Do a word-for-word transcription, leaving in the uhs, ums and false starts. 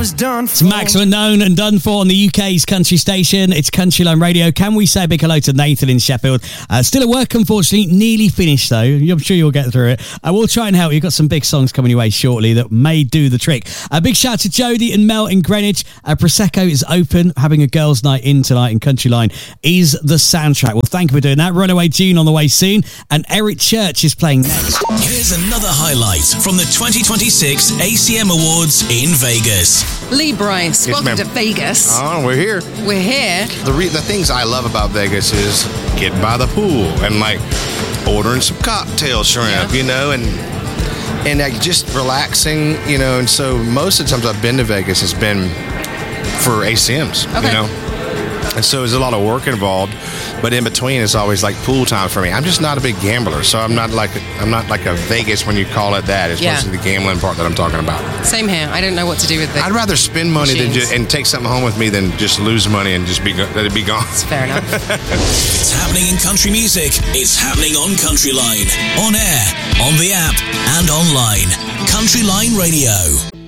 was done for. It's Max Unknown and Done For on the U K's country station. It's Country Line Radio. Can we say a big hello to Nathan in Sheffield? Uh, still at work, unfortunately. Nearly finished, though. I'm sure you'll get through it. I uh, will try and help. You've got some big songs coming your way shortly that may do the trick. A big shout to Jodie and Mel in Greenwich. Uh, Prosecco is open. Having a girls' night in tonight in Country Line is the soundtrack. Well, thank you for doing that. Runaway June on the way soon. And Eric Church is playing next. Here's another highlight from the twenty twenty-six A C M Awards in Vegas. Lee Bryce, Yes, welcome ma'am. to Vegas. Oh, we're here. We're here. The re- the things I love about Vegas is getting by the pool and like ordering some cocktail shrimp, Yeah. you know, and and like just relaxing, you know. And so most of the times I've been to Vegas has been for A C Ms, Okay. you know. And so there's a lot of work involved, but in between it's always like pool time for me. I'm just not a big gambler, so I'm not like I'm not like a Vegas when you call it that. It's Yeah. mostly the gambling part that I'm talking about. Same here. I don't know what to do with it. I'd rather spend money than Machines. just, and take something home with me than just lose money and just be go- let it be gone. Fair enough. It's happening in country music. It's happening on Country Line. On air, on the app, and online. Country Line Radio.